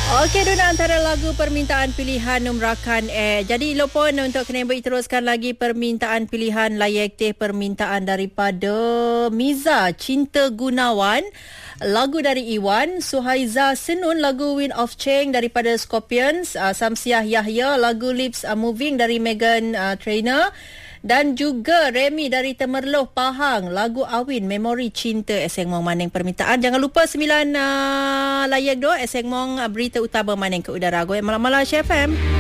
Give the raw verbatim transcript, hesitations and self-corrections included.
Okey, Duna, antara lagu permintaan pilihan Numrakan Air. Jadi Lopon untuk kena berteruskan lagi permintaan pilihan layak teh permintaan daripada Miza Cinta Gunawan. Lagu dari Iwan, Suhaiza Senun lagu Wind of Change daripada Scorpions, uh, Samsiah Yahya lagu Lips uh, Moving dari Megan uh, Trainor. Dan juga Remy dari Temerloh Pahang lagu Awin Memori Cinta. Eseng Mong Maneng permintaan. Jangan lupa sembilan uh, layak doa Eseng Mong uh, berita utama Maneng ke udara. Goyang malam-malam Chef F M.